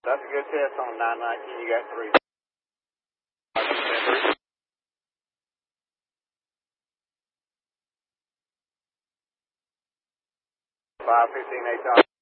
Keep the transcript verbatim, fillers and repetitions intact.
That's a good test on nine nineteen. You got three. five fifteen eight.